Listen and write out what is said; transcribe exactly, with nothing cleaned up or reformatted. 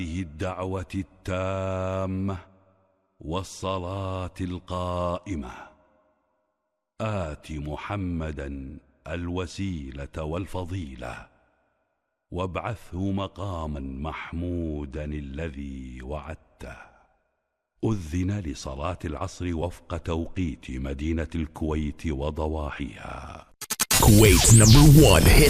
الدعوة التامة والصلاة القائمة آت محمدا الوسيلة والفضيلة وابعثه مقاما محمودا الذي وعدته. أذن لصلاة العصر وفق توقيت مدينة الكويت وضواحيها. Kuwait's number one hit